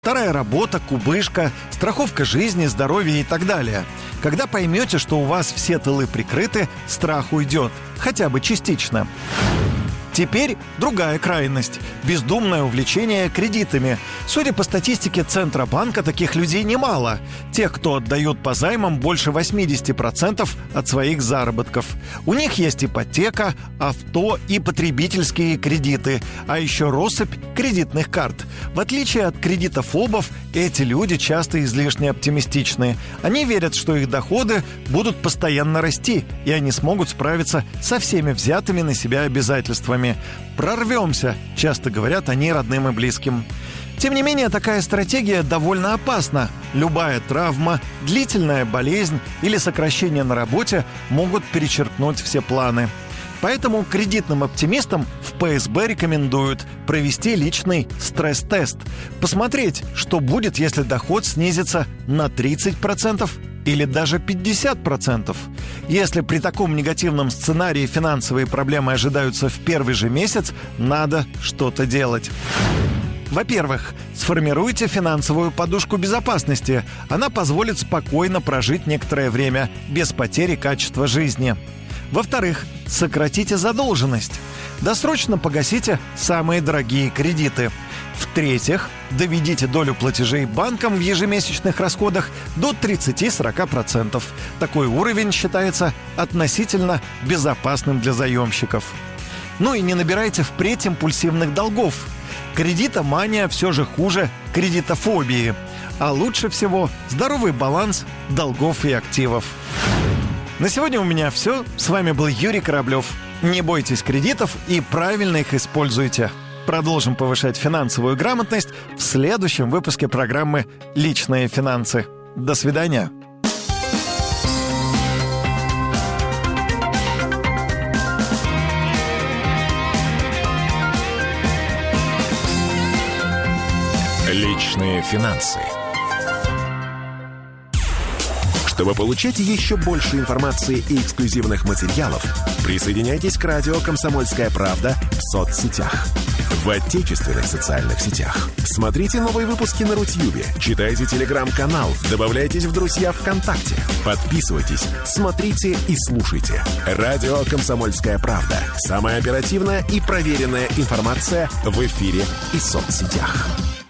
Вторая работа, кубышка, страховка жизни, здоровья и так далее. Когда поймете, что у вас все тылы прикрыты, страх уйдет, хотя бы частично. Теперь другая крайность – бездумное увлечение кредитами. Судя по статистике Центробанка, таких людей немало. Тех, кто отдает по займам больше 80% от своих заработков. У них есть ипотека, авто и потребительские кредиты, а еще россыпь кредитных карт. В отличие от кредитофобов, эти люди часто излишне оптимистичны. Они верят, что их доходы будут постоянно расти, и они смогут справиться со всеми взятыми на себя обязательствами. «Прорвемся», часто говорят они родным и близким. Тем не менее, такая стратегия довольно опасна. Любая травма, длительная болезнь или сокращение на работе могут перечеркнуть все планы. Поэтому кредитным оптимистам в ПСБ рекомендуют провести личный стресс-тест. Посмотреть, что будет, если доход снизится на 30%. Или даже 50%. Если при таком негативном сценарии финансовые проблемы ожидаются в первый же месяц, надо что-то делать. Во-первых, сформируйте финансовую подушку безопасности. Она позволит спокойно прожить некоторое время, без потери качества жизни. Во-вторых, сократите задолженность. Досрочно погасите самые дорогие кредиты. В-третьих, доведите долю платежей банкам в ежемесячных расходах до 30-40%. Такой уровень считается относительно безопасным для заемщиков. Ну и не набирайте впредь импульсивных долгов. Кредитомания все же хуже кредитофобии. А лучше всего здоровый баланс долгов и активов. На сегодня у меня все. С вами был Юрий Кораблев. Не бойтесь кредитов и правильно их используйте. Продолжим повышать финансовую грамотность в следующем выпуске программы «Личные финансы». До свидания. Личные финансы. Чтобы получать еще больше информации и эксклюзивных материалов, присоединяйтесь к радио «Комсомольская правда» в соцсетях. В отечественных социальных сетях. Смотрите новые выпуски на Рутьюбе, читайте телеграм-канал, добавляйтесь в друзья ВКонтакте, подписывайтесь, смотрите и слушайте. Радио «Комсомольская правда». Самая оперативная и проверенная информация в эфире и соцсетях.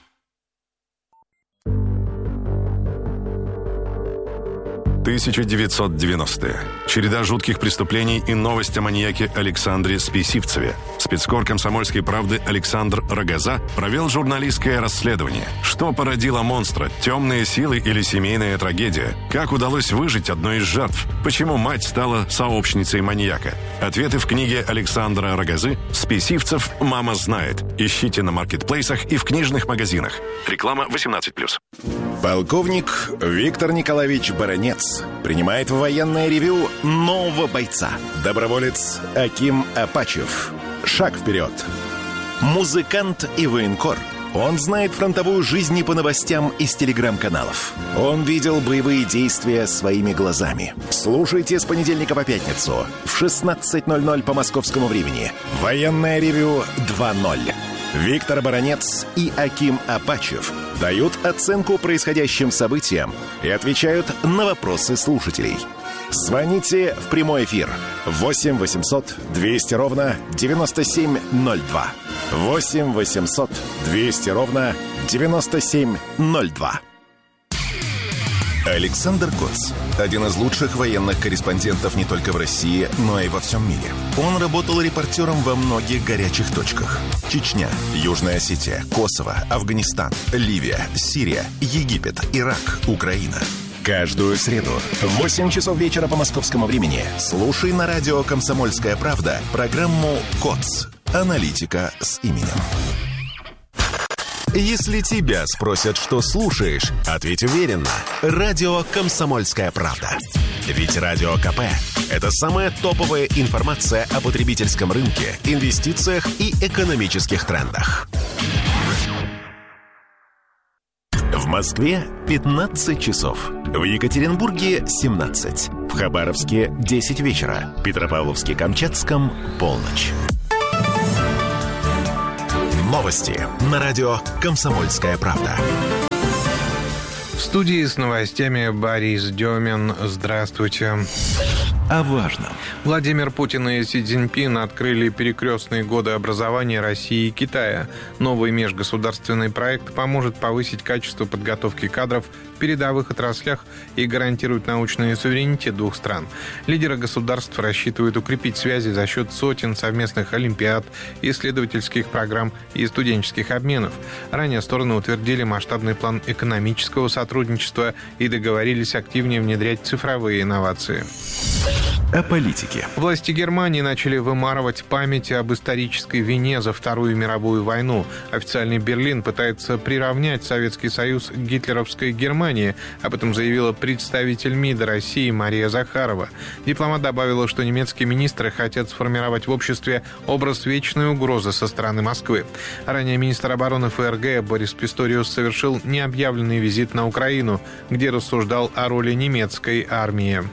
«1990-е. Череда жутких преступлений и новость о маньяке Александре Списивцеве. Спецкор «Комсомольской правды» Александр Рогоза провел журналистское расследование. Что породило монстра? Темные силы или семейная трагедия? Как удалось выжить одной из жертв? Почему мать стала сообщницей маньяка? Ответы в книге Александра Рогозы «Списивцев. Мама знает». Ищите на маркетплейсах и в книжных магазинах. Реклама 18+. Полковник Виктор Николаевич Баранец принимает в военное ревью нового бойца. Доброволец Аким Апачев. Шаг вперед. Музыкант и военкор. Он знает фронтовую жизнь не по новостям из телеграм-каналов. Он видел боевые действия своими глазами. Слушайте с понедельника по пятницу в 16:00 по московскому времени. Военное ревью 2.0. Виктор Баранец и Аким Апачев дают оценку происходящим событиям и отвечают на вопросы слушателей. Звоните в прямой эфир 8 800 200 ровно 9702. 8 800 200 ровно 9702. Александр Коц – один из лучших военных корреспондентов не только в России, но и во всем мире. Он работал репортером во многих горячих точках. Чечня, Южная Осетия, Косово, Афганистан, Ливия, Сирия, Египет, Ирак, Украина. Каждую среду в 8 часов вечера по московскому времени слушай на радио «Комсомольская правда» программу «Коц. Аналитика с именем». Если тебя спросят, что слушаешь, ответь уверенно. Радио «Комсомольская правда». Ведь Радио КП – это самая топовая информация о потребительском рынке, инвестициях и экономических трендах. В Москве 15 часов. В Екатеринбурге 17. В Хабаровске 10 вечера. В Петропавловске-Камчатском – полночь. Новости на радио «Комсомольская правда». В студии с новостями Борис Демин. Здравствуйте. О важном. Владимир Путин и Си Цзиньпин открыли перекрестные годы образования России и Китая. Новый межгосударственный проект поможет повысить качество подготовки кадров в передовых отраслях и гарантирует научный суверенитет двух стран. Лидеры государств рассчитывают укрепить связи за счет сотен совместных олимпиад, исследовательских программ и студенческих обменов. Ранее стороны утвердили масштабный план экономического сотрудничества и договорились активнее внедрять цифровые инновации. О политике. Власти Германии начали вымарывать память об исторической вине за Вторую мировую войну. Официальный Берлин пытается приравнять Советский Союз к гитлеровской Германии. Об этом заявила представитель МИДа России Мария Захарова. Дипломат добавила, что немецкие министры хотят сформировать в обществе образ вечной угрозы со стороны Москвы. Ранее министр обороны ФРГ Борис Писториус совершил необъявленный визит на Украину, где рассуждал о роли немецкой армии.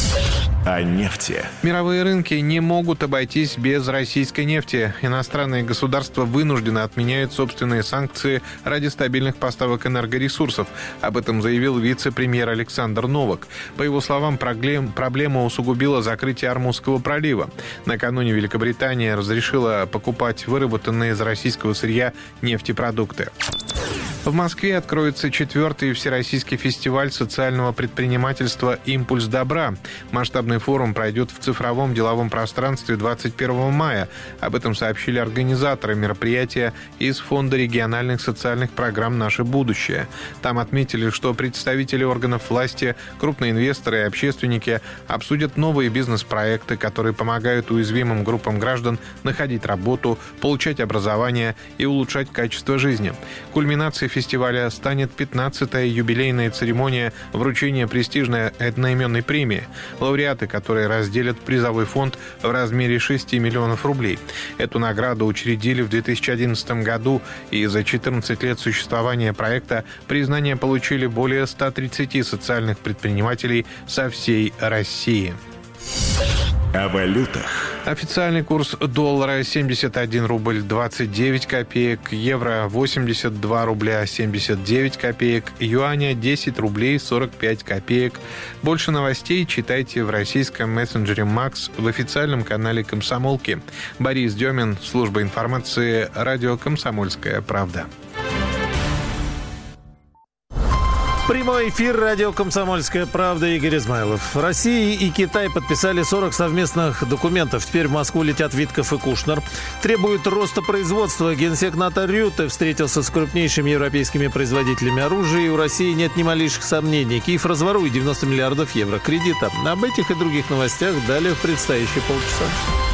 О нефти. Мировые рынки не могут обойтись без российской нефти. Иностранные государства вынуждены отменять собственные санкции ради стабильных поставок энергоресурсов. Об этом заявил вице-премьер Александр Новак. По его словам, проблема усугубила закрытие Ормузского пролива. Накануне Великобритания разрешила покупать выработанные из российского сырья нефтепродукты. В Москве откроется 4-й Всероссийский фестиваль социального предпринимательства «Импульс добра». Масштабный форум пройдет в цифровом деловом пространстве 21 мая. Об этом сообщили организаторы мероприятия из Фонда региональных социальных программ «Наше будущее». Там отметили, что представители органов власти, крупные инвесторы и общественники обсудят новые бизнес-проекты, которые помогают уязвимым группам граждан находить работу, получать образование и улучшать качество жизни. Кульминацией фестиваля станет 15-я юбилейная церемония вручения престижной одноименной премии. Лауреаты, которые разделят призовой фонд в размере 6 миллионов рублей. Эту награду учредили в 2011 году, и за 14 лет существования проекта признание получили более 130 социальных предпринимателей со всей России. О валютах. Официальный курс доллара 71 рубль 29 копеек, евро 82 рубля 79 копеек, юаня 10 рублей 45 копеек. Больше новостей читайте в российском мессенджере «Макс», в официальном канале «Комсомолки». Борис Демин, служба информации, радио «Комсомольская правда». Прямой эфир радио «Комсомольская правда», Игорь Измайлов. Россия и Китай подписали 40 совместных документов. Теперь в Москву летят Витков и Кушнер. Требуют роста производства. Генсек НАТО Рютте встретился с крупнейшими европейскими производителями оружия. И у России нет ни малейших сомнений. Киев разворует 90 миллиардов евро кредита. Об этих и других новостях далее в предстоящие полчаса.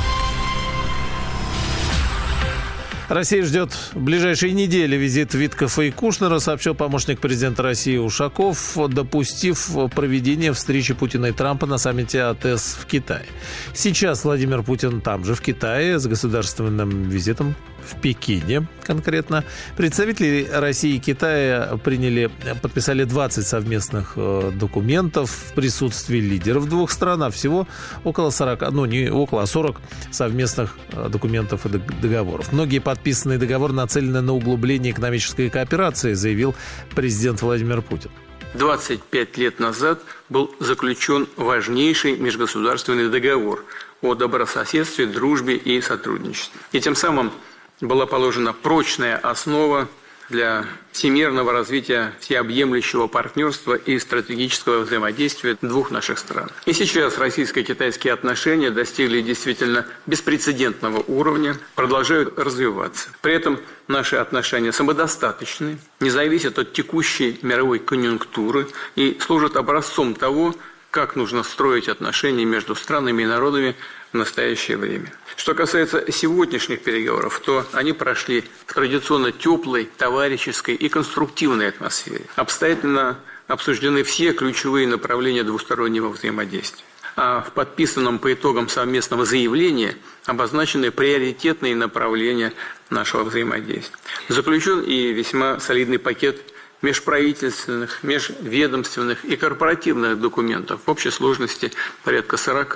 Россия ждет в ближайшие недели визит Виткова и Кушнера, сообщил помощник президента России Ушаков, допустив проведение встречи Путина и Трампа на саммите АТЭС в Китае. Сейчас Владимир Путин там же, в Китае, с государственным визитом в Пекине конкретно. Представители России и Китая подписали 20 совместных документов в присутствии лидеров двух стран, а всего около 40, а 40 совместных документов и договоров. Многие подписанные договоры нацелены на углубление экономической кооперации, заявил президент Владимир Путин. 25 лет назад был заключен важнейший межгосударственный договор о добрососедстве, дружбе и сотрудничестве. И тем самым была положена прочная основа для всемирного развития всеобъемлющего партнерства и стратегического взаимодействия двух наших стран. И сейчас российско-китайские отношения достигли действительно беспрецедентного уровня, продолжают развиваться. При этом наши отношения самодостаточны, не зависят от текущей мировой конъюнктуры и служат образцом того, как нужно строить отношения между странами и народами в настоящее время. Что касается сегодняшних переговоров, то они прошли в традиционно теплой, товарищеской и конструктивной атмосфере. Обстоятельно обсуждены все ключевые направления двустороннего взаимодействия. А в подписанном по итогам совместного заявления обозначены приоритетные направления нашего взаимодействия. Заключен и весьма солидный пакет межправительственных, межведомственных и корпоративных документов в общей сложности порядка 40.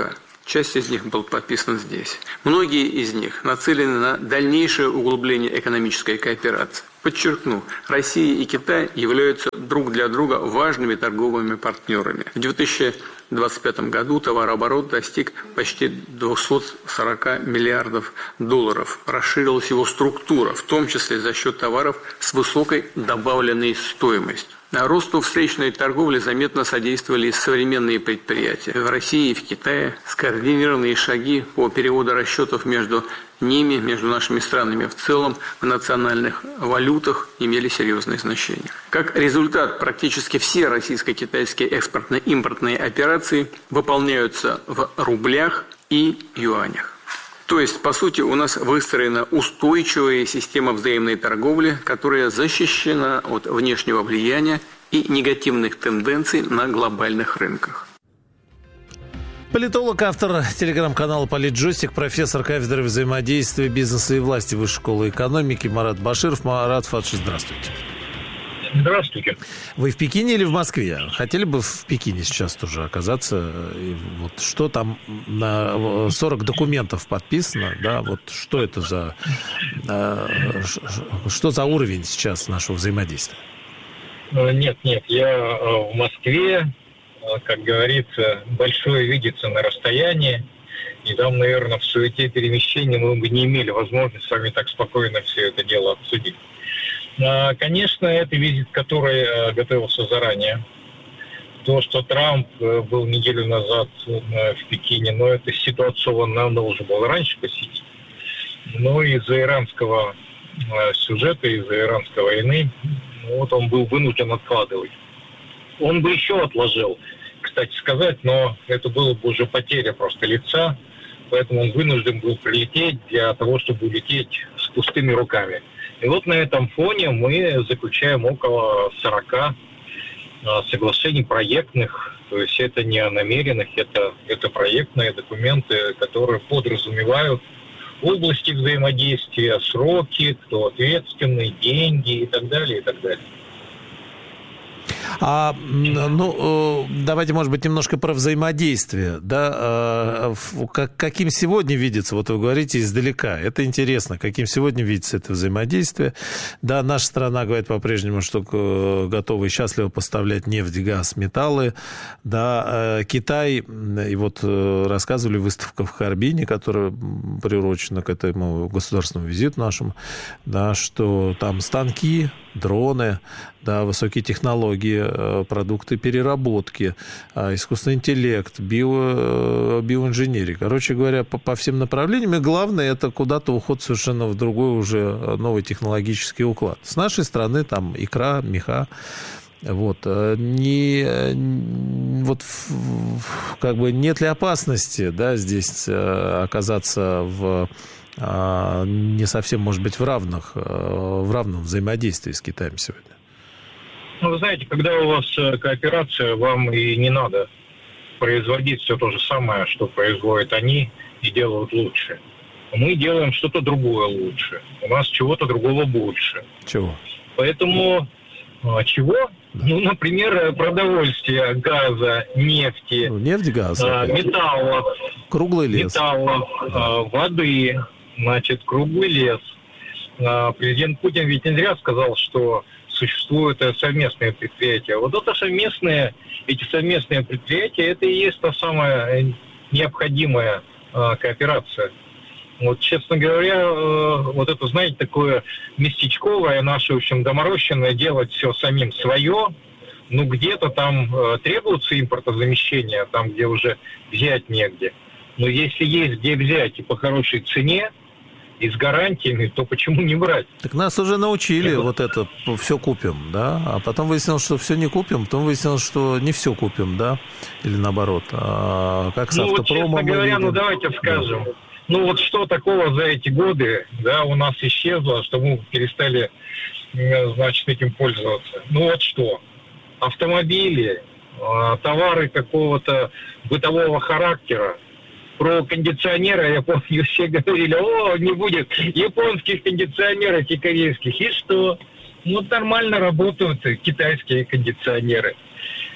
Часть из них была подписана здесь. Многие из них нацелены на дальнейшее углубление экономической кооперации. Подчеркну, Россия и Китай являются друг для друга важными торговыми партнерами. В 2025 году товарооборот достиг почти 240 миллиардов долларов. Расширилась его структура, в том числе за счет товаров с высокой добавленной стоимостью. Росту встречной торговли заметно содействовали современные предприятия. В России и в Китае скоординированные шаги по переводу расчетов между ними, между нашими странами в целом, в национальных валютах имели серьезное значение. Как результат, практически все российско-китайские экспортно-импортные операции выполняются в рублях и юанях. То есть, по сути, у нас выстроена устойчивая система взаимной торговли, которая защищена от внешнего влияния и негативных тенденций на глобальных рынках. Политолог, автор телеграм-канала «Политджойстик», профессор кафедры взаимодействия бизнеса и власти Высшей школы экономики Марат Баширов. Марат Фадж, здравствуйте. Здравствуйте. Вы в Пекине или в Москве? Хотели бы в Пекине сейчас тоже оказаться? И вот что там на 40 документов подписано? Да, вот что это за что за уровень сейчас нашего взаимодействия? Нет, я в Москве. Как говорится, большое видится на расстоянии. И там, наверное, в суете перемещения мы бы не имели возможности с вами так спокойно все это дело обсудить. Конечно, это визит, который готовился заранее. То, что Трамп был неделю назад в Пекине, но это ситуационно, он должен был раньше посетить. Но из-за иранского сюжета, из-за иранской войны, вот он был вынужден откладывать. Он бы еще отложил, кстати сказать, но это было бы уже потеря просто лица, поэтому он вынужден был прилететь для того, чтобы улететь с пустыми руками. И вот на этом фоне мы заключаем около 40 соглашений проектных, то есть это не о намеренных, это проектные документы, которые подразумевают области взаимодействия, сроки, кто ответственный, деньги и так далее, и так далее. Давайте, может быть, немножко про взаимодействие. Да? Каким сегодня видится, вот вы говорите, издалека. Это интересно, каким сегодня видится это взаимодействие. Да, наша страна говорит по-прежнему, что готова и счастлива поставлять нефть, газ, металлы. Да, Китай, и вот рассказывали, выставка в Харбине, которая приурочена к этому государственному визиту нашему, да, что там станки, дроны, да, высокие технологии, продукты переработки, искусственный интеллект, биоинженерия. Короче говоря, по всем направлениям. И главное, это куда-то уход совершенно в другой уже новый технологический уклад. С нашей стороны там икра, меха. Вот. Как бы нет ли опасности, да, здесь оказаться не совсем, может быть, в равном взаимодействии с Китаем сегодня? Ну, вы знаете, когда у вас кооперация, вам и не надо производить все то же самое, что производят они, и делают лучше. Мы делаем что-то другое лучше. У нас чего-то другого больше. Чего? Поэтому чего? Да. Ну, например, продовольствия, газа, нефти, нефть, газ, металлов, круглый лес, воды, значит, круглый лес. Президент Путин ведь не зря сказал, что существуют совместные предприятия. Вот это эти совместные предприятия, это и есть та самая необходимая кооперация. Вот, честно говоря, вот это, знаете, такое местечковое, наше, в общем, доморощенное, делать все самим свое, ну, где-то там требуется импортозамещение, там, где уже взять негде. Но если есть где взять и по хорошей цене, и с гарантиями, то почему не брать? Так нас уже научили вот это все купим, да? А потом выяснилось, что все не купим, потом выяснилось, что не все купим, да? Или наоборот. Как с автопромом. Вот, честно говоря, давайте скажем. Да. Ну вот что такого за эти годы, да, у нас исчезло, что мы перестали, значит, этим пользоваться. Ну вот что? Автомобили, товары какого-то бытового характера. Про кондиционеры, я помню, все говорили, не будет японских кондиционеров и корейских. И что? Ну, нормально работают китайские кондиционеры.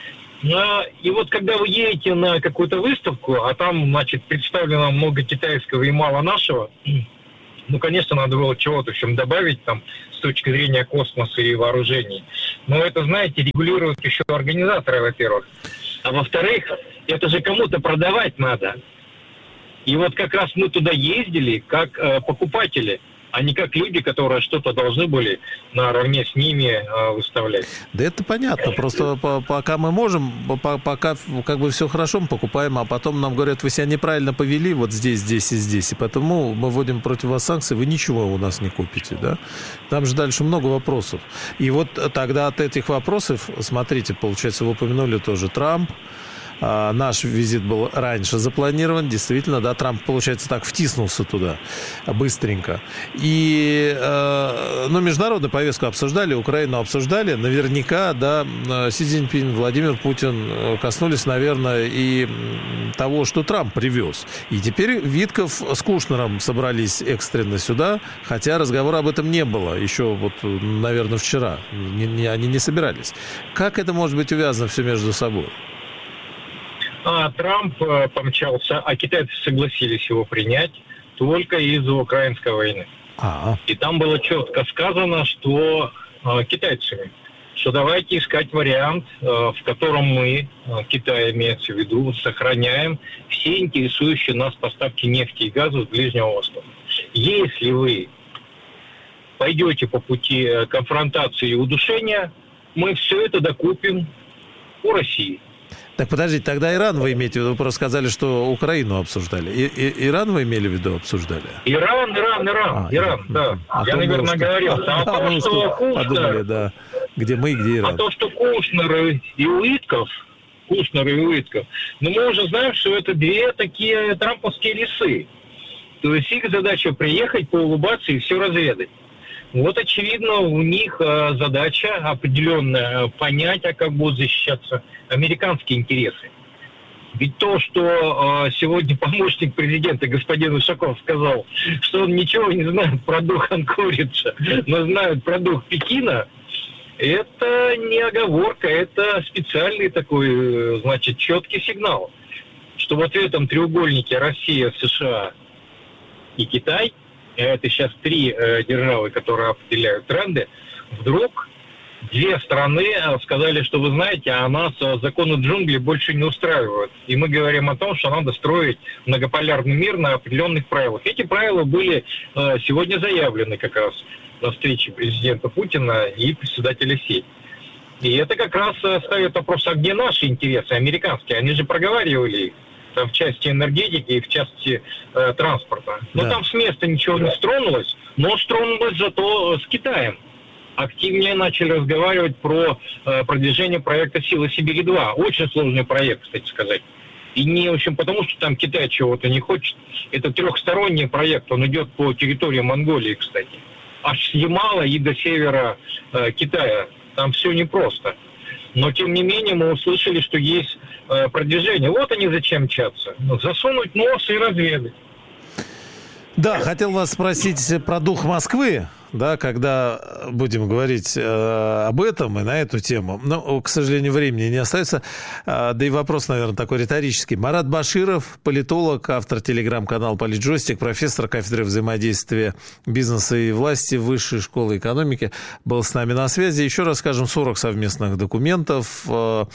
И вот когда вы едете на какую-то выставку, а там, значит, представлено много китайского и мало нашего, ну, конечно, надо было чего-то, в общем, добавить там с точки зрения космоса и вооружений. Но это, знаете, регулируют еще организаторы, во-первых. А во-вторых, это же кому-то продавать надо. И вот как раз мы туда ездили как покупатели, а не как люди, которые что-то должны были наравне с ними выставлять. Да это понятно, просто пока мы можем, пока как бы все хорошо, мы покупаем, а потом нам говорят, вы себя неправильно повели вот здесь, здесь и здесь, и потому мы вводим против вас санкции, вы ничего у нас не купите, да? Там же дальше много вопросов. И вот тогда от этих вопросов, смотрите, получается, вы упомянули тоже Трамп. Наш визит был раньше запланирован. Действительно, да, Трамп, получается, так втиснулся туда быстренько. И, международную повестку обсуждали, Украину обсуждали. Наверняка, да, Си Цзиньпин, Владимир Путин коснулись, наверное, и того, что Трамп привез. И теперь Витков с Кушнером собрались экстренно сюда, хотя разговора об этом не было. Еще вот, наверное, вчера. Они не собирались. Как это может быть увязано все между собой? Трамп помчался, а китайцы согласились его принять только из-за украинской войны. И там было четко сказано, что китайцами, что давайте искать вариант, в котором мы, Китай имеется в виду, сохраняем все интересующие нас поставки нефти и газа с Ближнего Востока. Если вы пойдете по пути конфронтации и удушения, мы все это докупим у России. Так, подождите, тогда Иран вы имеете в виду? Вы просто сказали, что Украину обсуждали. Иран вы имели в виду обсуждали? Иран, да. Я, наверное, говорил. А то, что подумали, да. Где мы, где Иран. А то, что Кушнер и Уитков, но мы уже знаем, что это две такие трамповские лисы. То есть их задача приехать, поулыбаться и все разведать. Вот, очевидно, у них задача определенная понять, а как будут защищаться американские интересы. Ведь то, что сегодня помощник президента господин Ушаков сказал, что он ничего не знает про дух Анкориджа, но знает про дух Пекина, это не оговорка, это специальный такой, значит, четкий сигнал, что вот в этом треугольнике Россия, США и Китай, это сейчас три державы, которые определяют тренды, вдруг две страны сказали, что вы знаете, а нас законы джунглей больше не устраивают. И мы говорим о том, что надо строить многополярный мир на определенных правилах. Эти правила были сегодня заявлены как раз на встрече президента Путина и председателя Си. И это как раз ставит вопрос, а где наши интересы, американские? Они же проговаривали их. В части энергетики и в части транспорта. Но там с места ничего не стронулось, но стронулось зато с Китаем. Активнее начали разговаривать про продвижение проекта «Сила Сибири-2». Очень сложный проект, кстати сказать. И не, в общем, потому что там Китай чего-то не хочет. Это трехсторонний проект, он идет по территории Монголии, кстати. Аж с Ямала и до севера Китая. Там все непросто. Но, тем не менее, мы услышали, что есть продвижение. Вот они зачем мчатся. Засунуть нос и разведать. Да, хотел вас спросить про дух Москвы, да, когда будем говорить об этом и на эту тему. Но, к сожалению, времени не остается. Да и вопрос, наверное, такой риторический. Марат Баширов, политолог, автор телеграм-канала «Политджойстик», профессор кафедры взаимодействия бизнеса и власти Высшей школы экономики, был с нами на связи. Еще раз скажем, 40 совместных документов,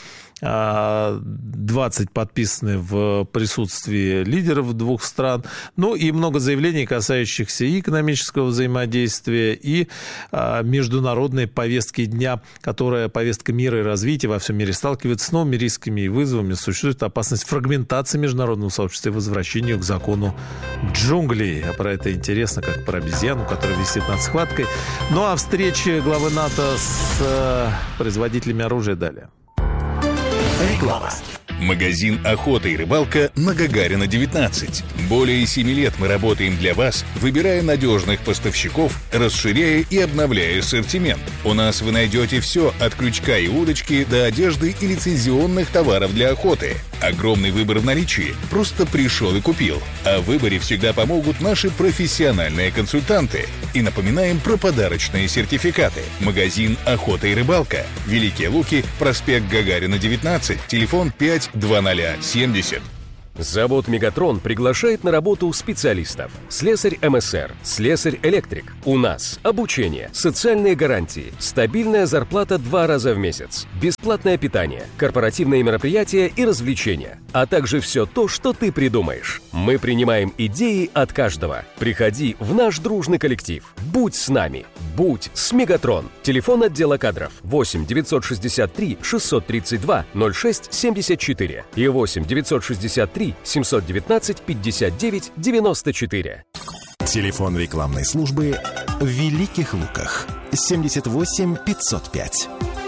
20 подписаны в присутствии лидеров двух стран, ну и много заявлений, касающихся и экономического взаимодействия, и международной повестки дня, которая повестка мира и развития во всем мире сталкивается с новыми рисками и вызовами. Существует опасность фрагментации международного сообщества и возвращению к закону джунглей. А про это интересно, как про обезьяну, которая висит над схваткой. Ну а встречи главы НАТО с производителями оружия далее. Реклама. Магазин «Охота и рыбалка» на Гагарина, 19. Более 7 лет мы работаем для вас, выбирая надежных поставщиков, расширяя и обновляя ассортимент. У нас вы найдете все от крючка и удочки до одежды и лицензионных товаров для охоты. Огромный выбор в наличии. Просто пришел и купил. О выборе всегда помогут наши профессиональные консультанты. И напоминаем про подарочные сертификаты. Магазин «Охота и рыбалка». Великие Луки, проспект Гагарина, 19. Телефон 52070. Завод «Мегатрон» приглашает на работу специалистов. Слесарь МСР, слесарь-электрик. У нас обучение, социальные гарантии, стабильная зарплата 2 раза в месяц, бесплатное питание, корпоративные мероприятия и развлечения, а также все то, что ты придумаешь. Мы принимаем идеи от каждого. Приходи в наш дружный коллектив. Будь с нами. Будь с «Мегатрон». Телефон отдела кадров 8 963 632 06 74 и 8 963 719 59 94. Телефон рекламной службы в Великих Луках 78 505.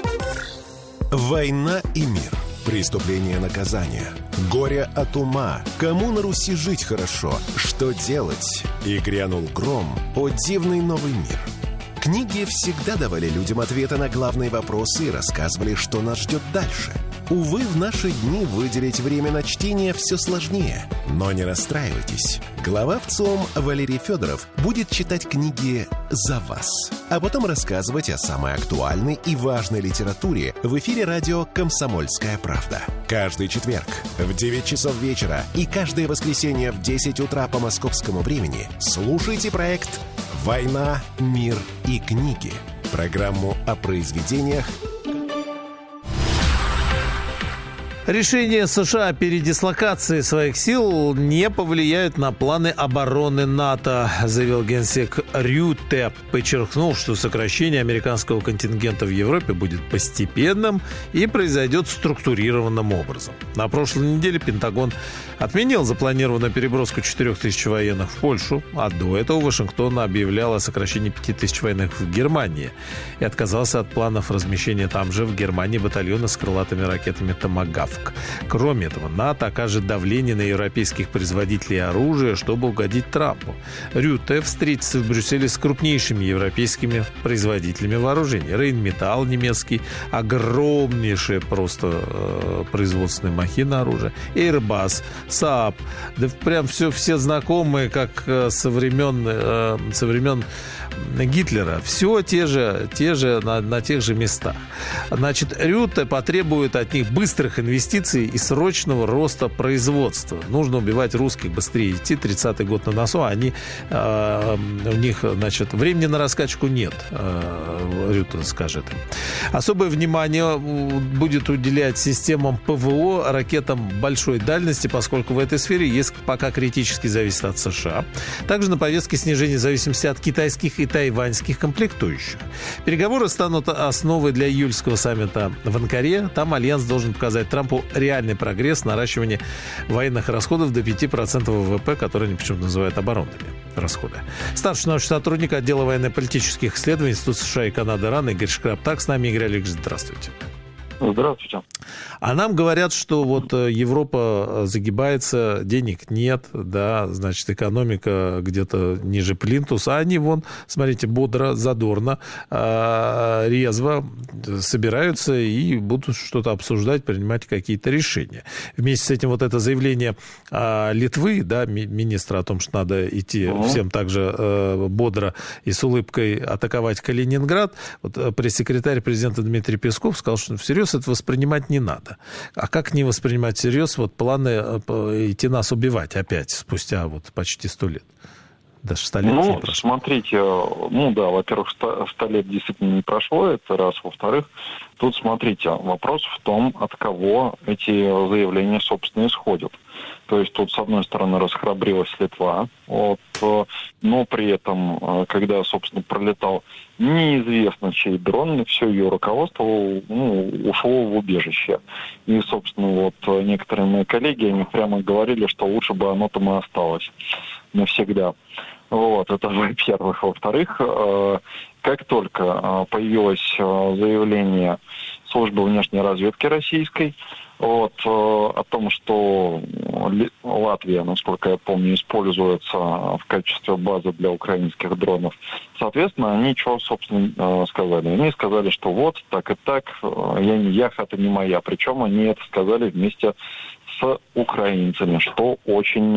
Война и мир. Преступление, наказание. Горе от ума. Кому на Руси жить хорошо? Что делать? И грянул гром. О, дивный новый мир. Книги всегда давали людям ответы на главные вопросы и рассказывали, что нас ждет дальше. Увы, в наши дни выделить время на чтение все сложнее. Но не расстраивайтесь. Глава ВЦИОМ Валерий Федоров будет читать книги за вас, а потом рассказывать о самой актуальной и важной литературе в эфире радио «Комсомольская правда». Каждый четверг в 9 часов вечера и каждое воскресенье в 10 утра по московскому времени слушайте проект «Война, мир и книги». Программу о произведениях. Решение США о передислокации своих сил не повлияют на планы обороны НАТО, заявил генсек Рютте, подчеркнув, что сокращение американского контингента в Европе будет постепенным и произойдет структурированным образом. На прошлой неделе Пентагон отменил запланированную переброску 4000 военных в Польшу, а до этого Вашингтон объявлял о сокращении 5000 военных в Германии и отказался от планов размещения там же, в Германии, батальона с крылатыми ракетами «Томагавк». Кроме этого, НАТО окажет давление на европейских производителей оружия, чтобы угодить Трампу. Рютте встретится в Брюсселе с крупнейшими европейскими производителями вооружений. Рейнметалл немецкий, огромнейшие просто производственные махины оружия, Airbus, Saab, да прям все знакомые, как со времен Гитлера. Все те же на тех же местах. Значит, Рютте потребует от них быстрых инвестиций и срочного роста производства. Нужно убивать русских, быстрее идти. 30-й год на носу, а у них, значит, времени на раскачку нет, Рютте скажет. Особое внимание будет уделять системам ПВО, ракетам большой дальности, поскольку в этой сфере есть пока критически зависит от США. Также на повестке снижение зависимости от китайских и тайваньских комплектующих. Переговоры станут основой для июльского саммита в Анкаре. Там Альянс должен показать Трампу реальный прогресс в наращивании военных расходов до 5% ВВП, которые они почему-то называют оборонными расходы. Старший научный сотрудник отдела военно-политических исследований Института США и Канады РАН Игорь Шкраптак с нами. Игорь Олегович, здравствуйте. Здравствуйте. А нам говорят, что вот Европа загибается, денег нет, да, значит, экономика где-то ниже плинтуса, а они вон, смотрите, бодро, задорно, резво собираются и будут что-то обсуждать, принимать какие-то решения. Вместе с этим вот это заявление Литвы, да, министра о том, что надо идти всем также бодро и с улыбкой атаковать Калининград, вот пресс-секретарь президента Дмитрий Песков сказал, что всерьез это воспринимать не надо. А как не воспринимать всерьез вот планы идти нас убивать опять спустя вот почти 100 лет? Даже 100 лет не прошло. Смотрите, во-первых, 100 лет действительно не прошло, это раз. Во-вторых, тут, смотрите, вопрос в том, от кого эти заявления, собственно, исходят. То есть тут, с одной стороны, расхрабрилась Литва, но при этом, когда, собственно, пролетал неизвестно чей дрон, все ее руководство ушло в убежище. И, собственно, некоторые мои коллеги, они прямо говорили, что лучше бы оно там и осталось навсегда. Это во-первых. Во-вторых, как только появилось заявление службы внешней разведки российской, о том, что Латвия, насколько я помню, используется в качестве базы для украинских дронов. Соответственно, они что, собственно, сказали? Они сказали, что вот, так и так, я не я, хата не моя. Причем они это сказали вместе с украинцами, что очень,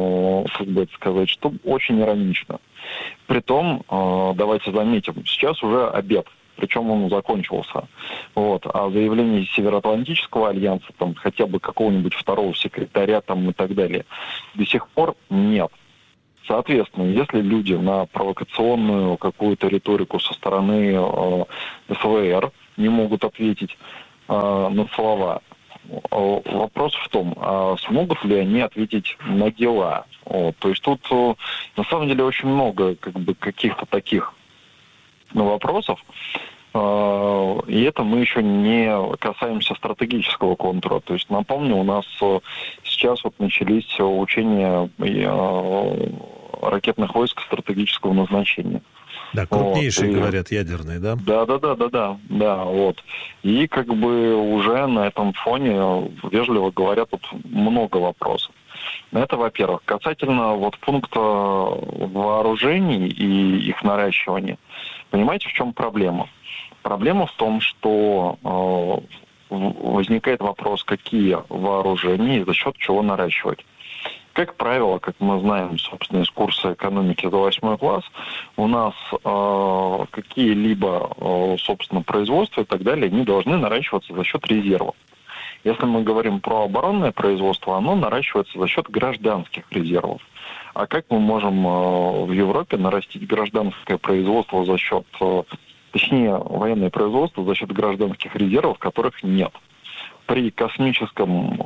что очень иронично. Притом, давайте заметим, сейчас уже обед. Причем он закончился. А заявление Североатлантического альянса, там, хотя бы какого-нибудь второго секретаря там, и так далее, до сих пор нет. Соответственно, если люди на провокационную какую-то риторику со стороны СВР не могут ответить на слова, вопрос в том, смогут ли они ответить на дела. То есть тут на самом деле очень много каких-то таких вопросов, и это мы еще не касаемся стратегического контура. То есть, напомню, у нас сейчас начались учения ракетных войск стратегического назначения. Да, крупнейшие, говорят, ядерные, да? Да. И уже на этом фоне, вежливо говоря, тут много вопросов. Это, во-первых. Касательно пункта вооружений и их наращивания. Понимаете, в чем проблема? Проблема в том, что возникает вопрос, какие вооружения и за счет чего наращивать. Как правило, как мы знаем, собственно, из курса экономики за 8 класс, у нас какие-либо, собственно, производства и так далее, они должны наращиваться за счет резервов. Если мы говорим про оборонное производство, оно наращивается за счет гражданских резервов. А как мы можем в Европе нарастить гражданское производство за счет, точнее, военное производство за счет гражданских резервов, которых нет? При космических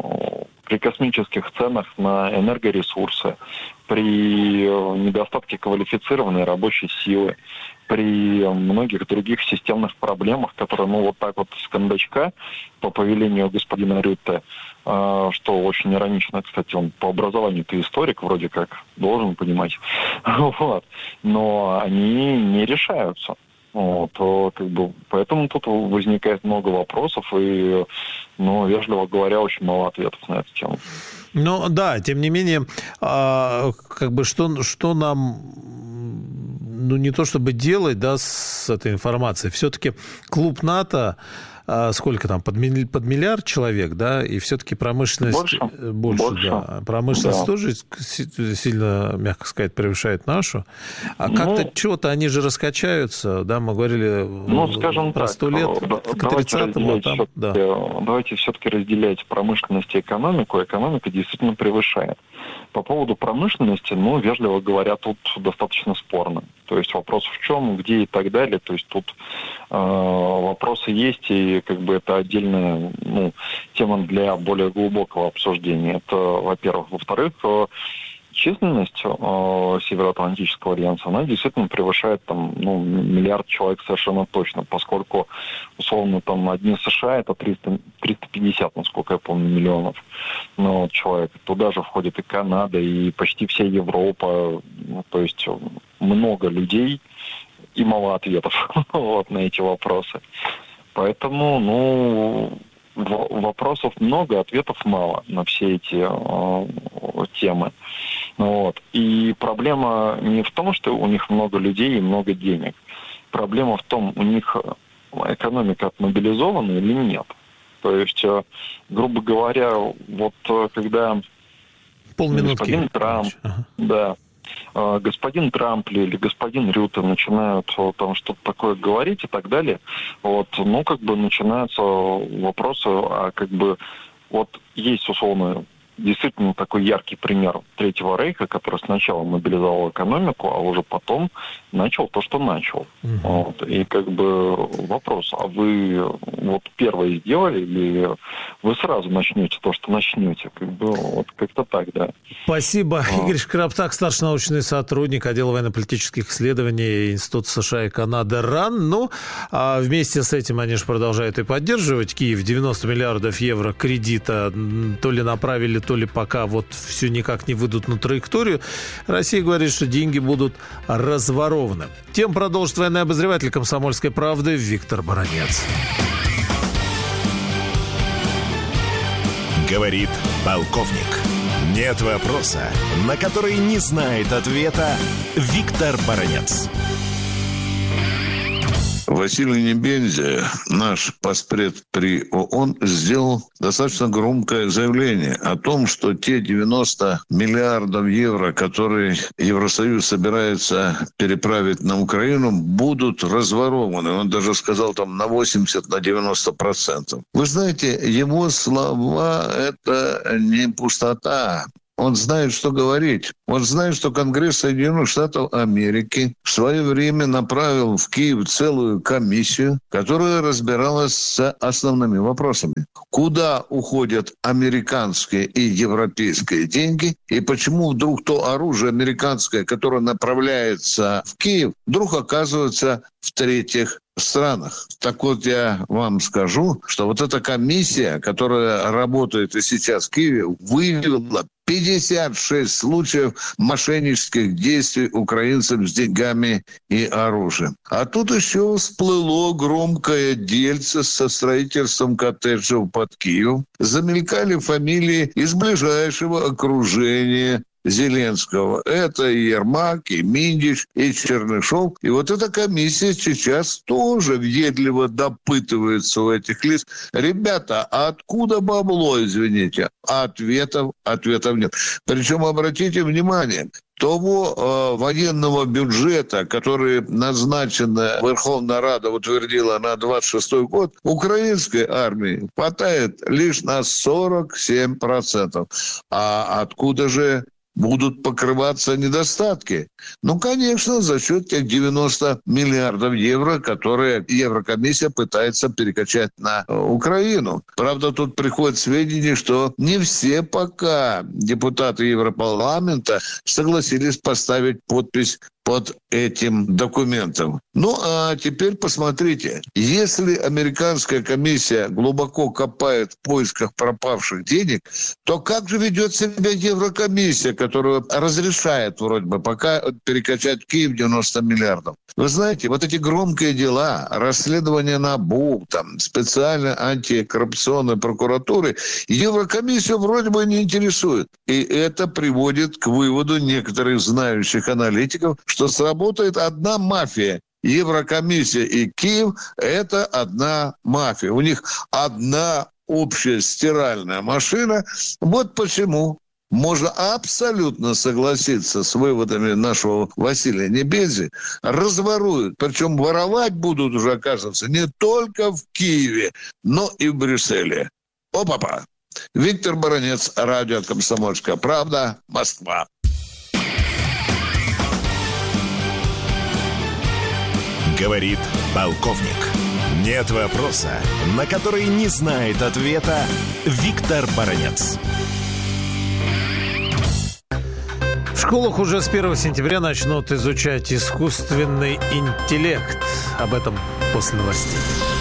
ценах на энергоресурсы, при недостатке квалифицированной рабочей силы, при многих других системных проблемах, которые, с кондачка, по повелению господина Рютте, что очень иронично, кстати, он по образованию-то историк, вроде как, должен понимать, но они не решаются. Поэтому тут возникает много вопросов и, вежливо говоря, очень мало ответов на эту тему. Ну да, тем не менее, что нам, не то чтобы делать, да, с этой информацией. Все-таки клуб НАТО, сколько там, под миллиард человек, да, и все-таки промышленность... Больше. Да. Промышленность тоже сильно, мягко сказать, превышает нашу. А как-то чего-то они же раскачаются, да, мы говорили скажем про 100 лет, к 30-му. Давайте все-таки разделять промышленность и экономику. Экономика действительно превышает. По поводу промышленности, вежливо говоря, тут достаточно спорно. То есть вопрос в чем, где и так далее. То есть тут вопросы есть, и это отдельная тема для более глубокого обсуждения. Это, во-первых. Во-вторых, численность Североатлантического альянса, она действительно превышает миллиард человек совершенно точно, поскольку, условно, одни США это 350, насколько я помню, миллионов человек. Туда же входит и Канада, и почти вся Европа, то есть много людей и мало ответов на эти вопросы. Поэтому, вопросов много, ответов мало на все эти темы. И проблема не в том, что у них много людей и много денег. Проблема в том, у них экономика отмобилизована или нет. То есть, грубо говоря, когда господин Трамп, господин Трамп или господин Рютте начинают там что-то такое говорить и так далее, начинаются вопросы, есть условно действительно такой яркий пример Третьего Рейха, который сначала мобилизовал экономику, а уже потом начал то, что начал. И вопрос, а вы первое сделали, или вы сразу начнете то, что начнете? Как-то так, да. Спасибо. Игорь Шкраптак, старший научный сотрудник отдела военно-политических исследований Института США и Канады РАН. А вместе с этим они же продолжают и поддерживать Киев. 90 миллиардов евро кредита то ли направили, то ли пока все никак не выйдут на траекторию. Россия говорит, что деньги будут разворованы. Тем продолжит военный обозреватель «Комсомольской правды» Виктор Баранец. Говорит полковник. Нет вопроса, на который не знает ответа Виктор Баранец. Василий Небензя, наш постпред при ООН, сделал достаточно громкое заявление о том, что те 90 миллиардов евро, которые Евросоюз собирается переправить на Украину, будут разворованы. Он даже сказал там на 80-90%. Вы знаете, его слова – это не пустота. Он знает, что говорить. Он знает, что Конгресс Соединенных Штатов Америки в свое время направил в Киев целую комиссию, которая разбиралась с основными вопросами. Куда уходят американские и европейские деньги, и почему вдруг то оружие американское, которое направляется в Киев, вдруг оказывается в третьих странах. Так вот, я вам скажу, что вот эта комиссия, которая работает и сейчас в Киеве, выявила 56 случаев мошеннических действий украинцев с деньгами и оружием. А тут еще всплыло громкое дельце со строительством коттеджев под Киевом. Замелькали фамилии из ближайшего окружения Зеленского. Это и Ермак, и Миндич, и Чернышов. И вот эта комиссия сейчас тоже въедливо допытывается у этих лиц. Ребята, а откуда бабло, извините? Ответов нет. Причем, обратите внимание, того военного бюджета, который назначена Верховная Рада утвердила на 26 год, украинской армии хватает лишь на 47%. А откуда же будут покрываться недостатки? Ну, конечно, за счет тех 90 миллиардов евро, которые Еврокомиссия пытается перекачать на Украину. Правда, тут приходит сведения, что не все пока депутаты Европарламента согласились поставить подпись под этим документом. Ну, а теперь посмотрите. Если американская комиссия глубоко копает в поисках пропавших денег, то как же ведет себя Еврокомиссия, которая разрешает вроде бы пока перекачать в Киев 90 миллиардов? Вы знаете, вот эти громкие дела, расследования НАБУ, там, специальной антикоррупционной прокуратуры, Еврокомиссию вроде бы не интересует. И это приводит к выводу некоторых знающих аналитиков, что сработает одна мафия. Еврокомиссия и Киев – это одна мафия. У них одна общая стиральная машина. Вот почему можно абсолютно согласиться с выводами нашего Василия Небензи. Разворуют. Причем воровать будут уже, оказывается, не только в Киеве, но и в Брюсселе. Опа-па! Виктор Баранец, радио «Комсомольская правда», Москва. Говорит полковник. Нет вопроса, на который не знает ответа Виктор Баранец. В школах уже с 1 сентября начнут изучать искусственный интеллект. Об этом после новостей.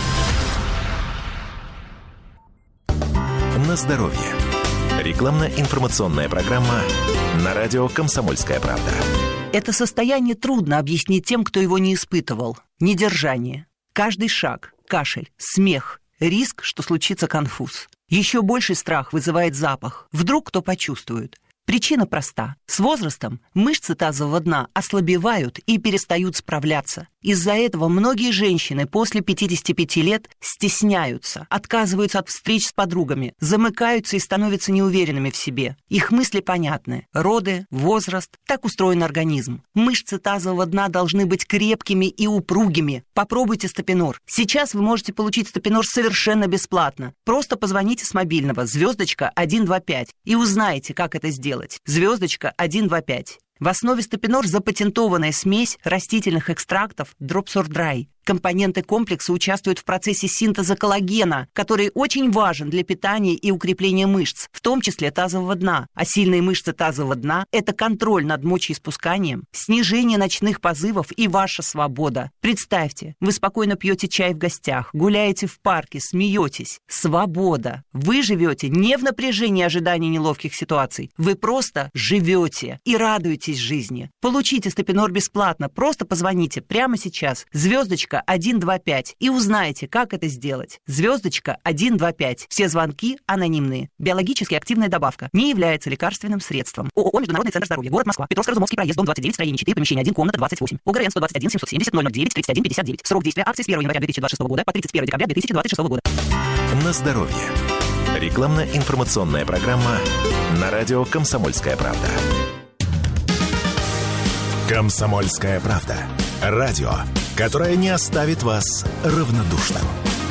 На здоровье. Рекламно-информационная программа на радио «Комсомольская правда». Это состояние трудно объяснить тем, кто его не испытывал. Недержание. Каждый шаг, кашель, смех, риск, что случится конфуз. Еще больший страх вызывает запах. Вдруг кто почувствует. Причина проста. С возрастом мышцы тазового дна ослабевают и перестают справляться. Из-за этого многие женщины после 55 лет стесняются, отказываются от встреч с подругами, замыкаются и становятся неуверенными в себе. Их мысли понятны. Роды, возраст. Так устроен организм. Мышцы тазового дна должны быть крепкими и упругими. Попробуйте Стапинор. Сейчас вы можете получить Стапинор совершенно бесплатно. Просто позвоните с мобильного *125 и узнаете, как это сделать. *125. В основе Стапинор запатентованная смесь растительных экстрактов Dropsor-Dry. Компоненты комплекса участвуют в процессе синтеза коллагена, который очень важен для питания и укрепления мышц, в том числе тазового дна. А сильные мышцы тазового дна – это контроль над мочеиспусканием, снижение ночных позывов и ваша свобода. Представьте, вы спокойно пьете чай в гостях, гуляете в парке, смеетесь. Свобода. Вы живете не в напряжении ожидания неловких ситуаций. Вы просто живете и радуетесь жизни. Получите Стапинор бесплатно. Просто позвоните прямо сейчас. *125 звездочка 125 и узнайте, как это сделать. Звездочка 125. Все звонки анонимные. Биологически активная добавка. Не является лекарственным средством. ООО «Международный центр здоровья». Город Москва. Петровско-Разумовский проезд, дом 29, строение 4, помещение 1, комната 28. ОГРН 121 770 009 31 59. Срок действия акции с 1 января 2026 года по 31 декабря 2026 года. На здоровье. Рекламно-информационная программа на радио «Комсомольская правда». «Комсомольская правда». Радио, которое не оставит вас равнодушным.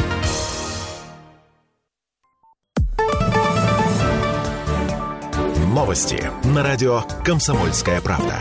Новости на радио «Комсомольская правда».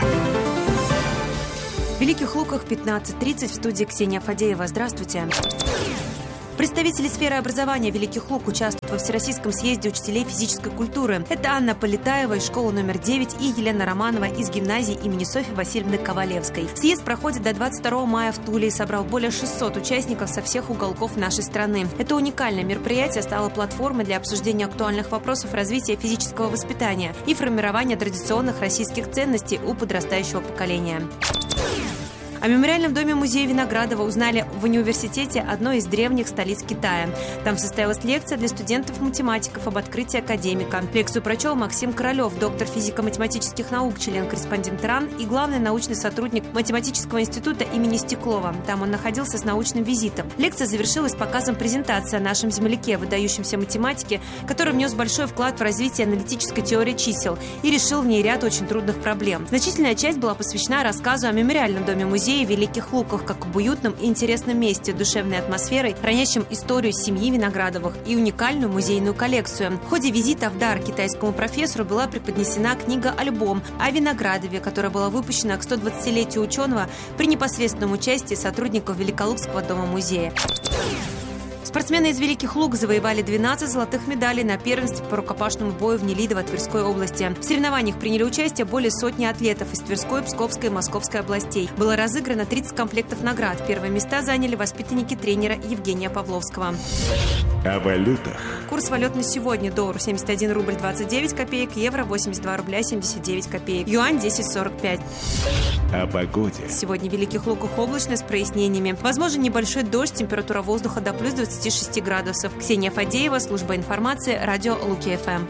В Великих Луках 15:30 в студии Ксения Фадеева. Здравствуйте. Представители сферы образования Великих Лук участвуют во Всероссийском съезде учителей физической культуры. Это Анна Полетаева из школы номер 9 и Елена Романова из гимназии имени Софьи Васильевны Ковалевской. Съезд проходит до 22 мая в Туле и собрал более 600 участников со всех уголков нашей страны. Это уникальное мероприятие стало платформой для обсуждения актуальных вопросов развития физического воспитания и формирования традиционных российских ценностей у подрастающего поколения. О мемориальном доме музея Виноградова узнали в университете одной из древних столиц Китая. Там состоялась лекция для студентов-математиков об открытии академика. Лекцию прочел Максим Королев, доктор физико-математических наук, член-корреспондент РАН и главный научный сотрудник математического института имени Стеклова. Там он находился с научным визитом. Лекция завершилась показом презентации о нашем земляке, выдающемся математике, который внес большой вклад в развитие аналитической теории чисел и решил в ней ряд очень трудных проблем. Значительная часть была посвящена рассказу о мемориальном доме музея в Великих Луках, как об уютном и интересном месте, душевной атмосферой, хранящем историю семьи Виноградовых и уникальную музейную коллекцию. В ходе визита в дар китайскому профессору была преподнесена книга-альбом о Виноградове, которая была выпущена к 120-летию ученого при непосредственном участии сотрудников Великолукского дома-музея. Спортсмены из Великих Лук завоевали 12 золотых медалей на первенстве по рукопашному бою в Нелидово Тверской области. В соревнованиях приняли участие более сотни атлетов из Тверской, Псковской и Московской областей. Было разыграно 30 комплектов наград. Первые места заняли воспитанники тренера Евгения Павловского. О валютах. Курс валют на сегодня: доллар 71 рубль 29 копеек, евро 82 рубля 79 копеек, юань 10,45. О погоде. Сегодня в Великих Луках облачно с прояснениями. Возможен небольшой дождь, температура воздуха до плюс 26 градусов. Ксения Фадеева, служба информации, радио Луки-ФМ.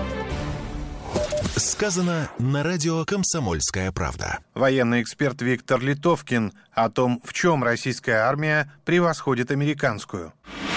Сказано на радио «Комсомольская правда». Военный эксперт Виктор Литовкин о том, в чем российская армия превосходит американскую.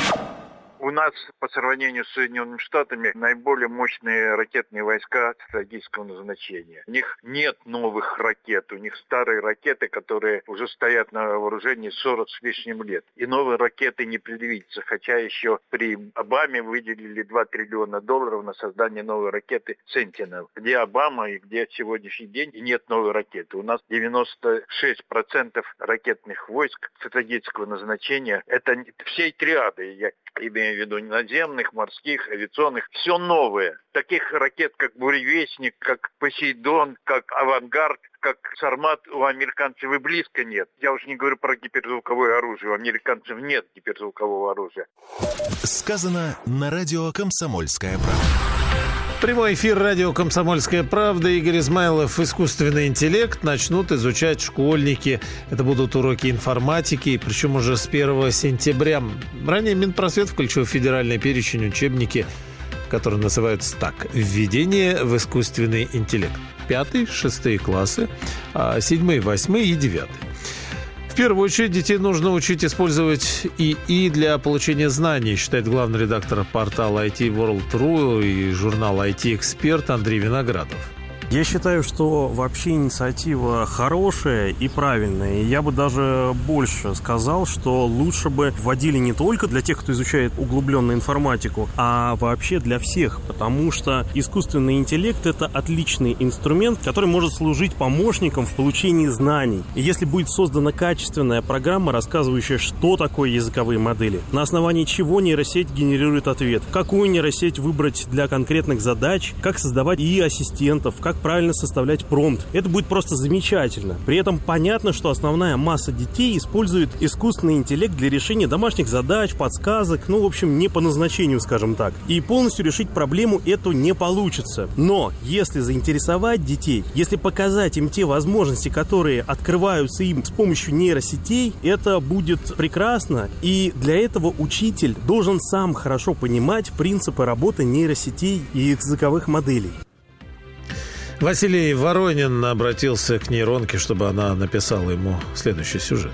У нас по сравнению с Соединенными Штатами наиболее мощные ракетные войска стратегического назначения. У них нет новых ракет, у них старые ракеты, которые уже стоят на вооружении 40 с лишним лет. И новые ракеты не предвидится, хотя еще при Обаме выделили $2 триллиона на создание новой ракеты «Сентинел». Где Обама и где сегодняшний день и нет новой ракеты. У нас 96% ракетных войск стратегического назначения. Это всей триады, я имею в виду наземных, морских, авиационных, все новое. Таких ракет, как «Буревестник», как «Посейдон», как «Авангард», как «Сармат» у американцев и близко нет. Я уж не говорю про гиперзвуковое оружие. У американцев нет гиперзвукового оружия. Сказано на радио «Комсомольская правда». Прямой эфир радио «Комсомольская правда». Игорь Измайлов. Искусственный интеллект начнут изучать школьники. Это будут уроки информатики, причем уже с 1 сентября. Ранее Минпросвет включил в федеральный перечень учебники, которые называются так: «Введение в искусственный интеллект». 5-6 классы, 7, 8 и 9. В первую очередь детей нужно учить использовать ИИ для получения знаний, считает главный редактор портала IT World.ru и журнала IT-эксперт Андрей Виноградов. Я считаю, что вообще инициатива хорошая и правильная. И я бы даже больше сказал, что лучше бы вводили не только для тех, кто изучает углубленно информатику, а вообще для всех. Потому что искусственный интеллект – это отличный инструмент, который может служить помощником в получении знаний. И если будет создана качественная программа, рассказывающая, что такое языковые модели, на основании чего нейросеть генерирует ответ, какую нейросеть выбрать для конкретных задач, как создавать ИИ-ассистентов, как правильно составлять промпт. Это будет просто замечательно. При этом понятно, что основная масса детей использует искусственный интеллект для решения домашних задач, подсказок, в общем, не по назначению, скажем так. И полностью решить проблему эту не получится. Но если заинтересовать детей, если показать им те возможности, которые открываются им с помощью нейросетей, это будет прекрасно. И для этого учитель должен сам хорошо понимать принципы работы нейросетей и языковых моделей. Василий Воронин обратился к нейронке, чтобы она написала ему следующий сюжет.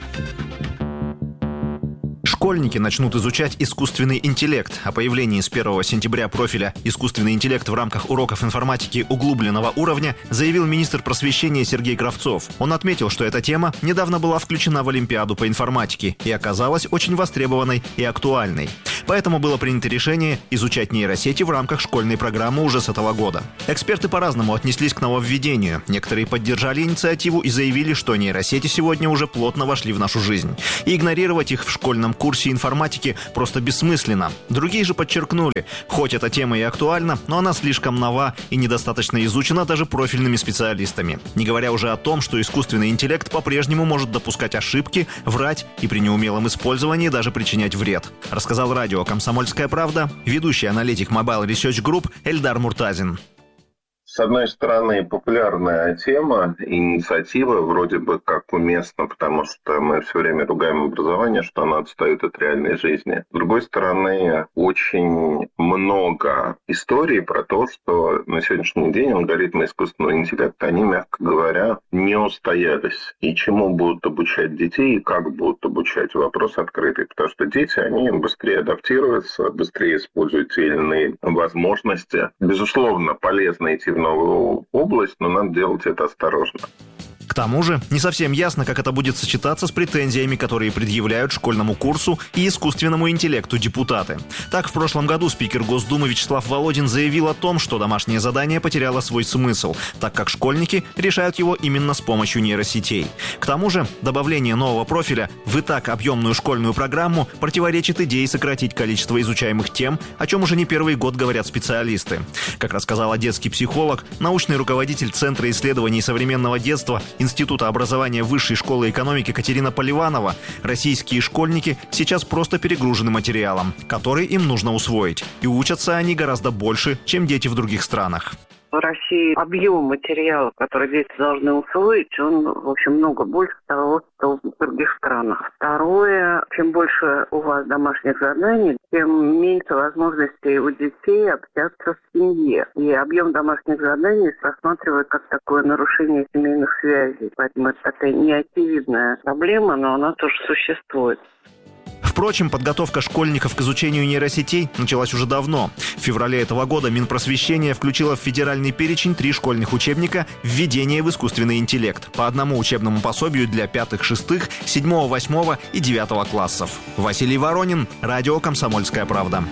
Школьники начнут изучать искусственный интеллект. О появлении с 1 сентября профиля «Искусственный интеллект» в рамках уроков информатики углубленного уровня заявил министр просвещения Сергей Кравцов. Он отметил, что эта тема недавно была включена в Олимпиаду по информатике и оказалась очень востребованной и актуальной. Поэтому было принято решение изучать нейросети в рамках школьной программы уже с этого года. Эксперты по-разному отнеслись к нововведению. Некоторые поддержали инициативу и заявили, что нейросети сегодня уже плотно вошли в нашу жизнь. И игнорировать их в школьном курсе информатики просто бессмысленно. Другие же подчеркнули, хоть эта тема и актуальна, но она слишком нова и недостаточно изучена даже профильными специалистами. Не говоря уже о том, что искусственный интеллект по-прежнему может допускать ошибки, врать и при неумелом использовании даже причинять вред. Рассказал радио «Комсомольская правда» ведущий аналитик Mobile Research Group Эльдар Муртазин. С одной стороны, популярная тема, инициатива вроде бы как уместна, потому что мы все время ругаем образование, что оно отстает от реальной жизни. С другой стороны, очень много историй про то, что на сегодняшний день алгоритмы искусственного интеллекта, они, мягко говоря, не устоялись. И чему будут обучать детей, и как будут обучать, вопрос открытый. Потому что дети, они быстрее адаптируются, быстрее используют те или иные возможности. Безусловно, полезно идти в новую область, но надо делать это осторожно. К тому же, не совсем ясно, как это будет сочетаться с претензиями, которые предъявляют школьному курсу и искусственному интеллекту депутаты. Так, в прошлом году спикер Госдумы Вячеслав Володин заявил о том, что домашнее задание потеряло свой смысл, так как школьники решают его именно с помощью нейросетей. К тому же, добавление нового профиля в и так объемную школьную программу противоречит идее сократить количество изучаемых тем, о чем уже не первый год говорят специалисты. Как рассказала детский психолог, научный руководитель Центра исследований современного детства Института образования Высшей школы экономики Катерина Поливанова, российские школьники сейчас просто перегружены материалом, который им нужно усвоить. И учатся они гораздо больше, чем дети в других странах. В России объем материала, который дети должны усвоить, он, в общем, много больше того, что в других странах. Второе, чем больше у вас домашних заданий, тем меньше возможностей у детей общаться в семье. И объем домашних заданий рассматривают как такое нарушение семейных связей. Поэтому это такая неочевидная проблема, но она тоже существует. Впрочем, подготовка школьников к изучению нейросетей началась уже давно. В феврале этого года Минпросвещения включила в федеральный перечень 3 школьных учебника «Введение в искусственный интеллект» по одному учебному пособию для 5, 6, 7, 8 и 9 классов. Василий Воронин, радио «Комсомольская правда».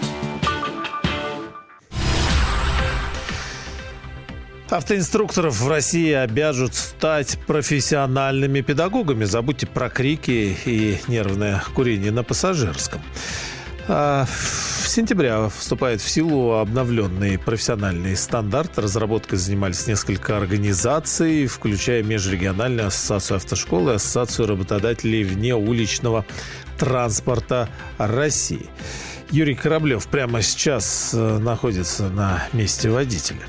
Автоинструкторов в России обяжут стать профессиональными педагогами. Забудьте про крики и нервное курение на Пассажирском. В сентябре вступает в силу обновленный профессиональный стандарт. Разработкой занимались несколько организаций, включая Межрегиональную ассоциацию автошкол и Ассоциацию работодателей внеуличного транспорта России. Юрий Кораблев прямо сейчас находится на месте водителя.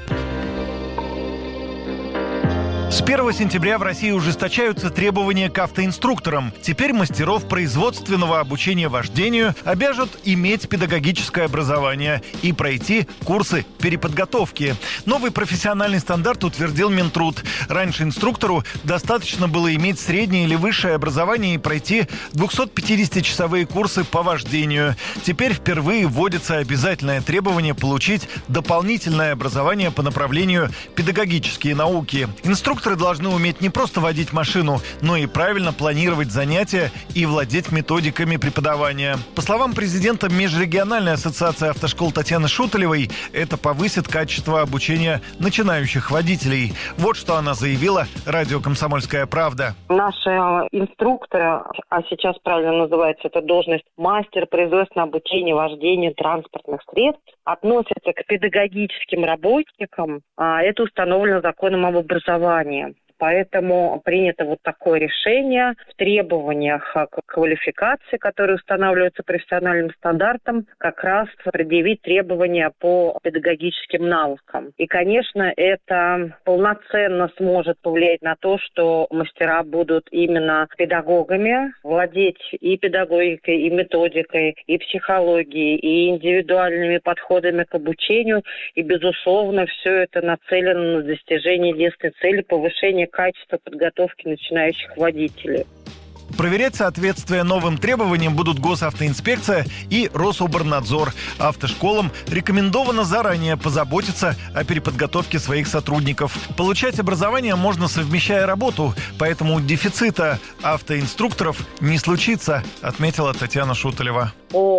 С 1 сентября в России ужесточаются требования к автоинструкторам. Теперь мастеров производственного обучения вождению обяжут иметь педагогическое образование и пройти курсы переподготовки. Новый профессиональный стандарт утвердил Минтруд. Раньше инструктору достаточно было иметь среднее или высшее образование и пройти 250-часовые курсы по вождению. Теперь впервые вводится обязательное требование получить дополнительное образование по направлению педагогические науки. Инструкторы Инструкторы должны уметь не просто водить машину, но и правильно планировать занятия и владеть методиками преподавания. По словам президента Межрегиональной ассоциации автошкол Татьяны Шуталевой, это повысит качество обучения начинающих водителей. Вот что она заявила радио «Комсомольская правда». Наши инструкторы, а сейчас правильно называется эта должность мастер производственного обучения вождения транспортных средств, относятся к педагогическим работникам. Это установлено законом об образовании. Поэтому принято вот такое решение в требованиях к квалификации, которые устанавливаются профессиональным стандартом, как раз предъявить требования по педагогическим навыкам. И, конечно, это полноценно сможет повлиять на то, что мастера будут именно педагогами, владеть и педагогикой, и методикой, и психологией, и индивидуальными подходами к обучению. И, безусловно, все это нацелено на достижение единственной цели – повышения качества подготовки начинающих водителей. Проверять соответствие новым требованиям будут Госавтоинспекция и Рособорнадзор. Автошколам рекомендовано заранее позаботиться о переподготовке своих сотрудников. Получать образование можно, совмещая работу, поэтому дефицита автоинструкторов не случится, отметила Татьяна Шуталева. По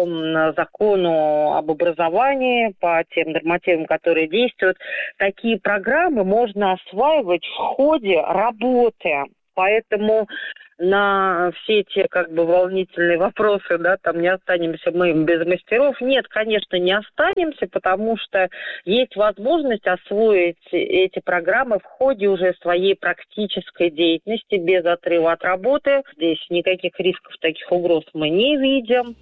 закону об образовании, по тем нормативам, которые действуют, такие программы можно осваивать в ходе работы. Поэтому на все те волнительные вопросы, там не останемся мы без мастеров. Нет, конечно, не останемся, потому что есть возможность освоить эти программы в ходе уже своей практической деятельности, без отрыва от работы. Здесь никаких рисков, таких угроз мы не видим.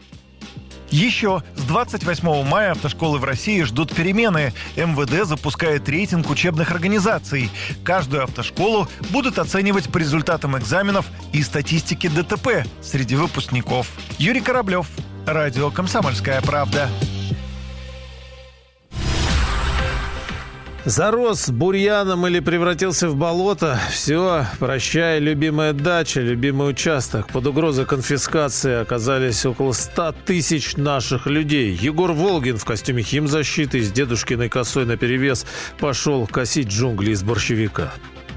Еще с 28 мая автошколы в России ждут перемены. МВД запускает рейтинг учебных организаций. Каждую автошколу будут оценивать по результатам экзаменов и статистике ДТП среди выпускников. Юрий Кораблев, радио «Комсомольская правда». Зарос бурьяном или превратился в болото – все, прощай, любимая дача, любимый участок. Под угрозой конфискации оказались около 100 тысяч наших людей. Егор Волгин в костюме химзащиты с дедушкиной косой наперевес пошел косить джунгли из борщевика.